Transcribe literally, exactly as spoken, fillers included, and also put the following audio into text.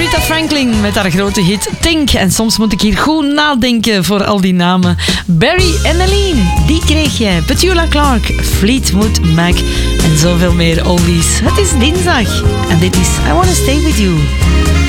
Aretha Franklin met haar grote hit Think. En soms moet ik hier goed nadenken voor al die namen. Barry en Aline, die kreeg jij. Petula Clark, Fleetwood Mac en zoveel meer oldies. Het is dinsdag en dit is I Wanna Stay With You.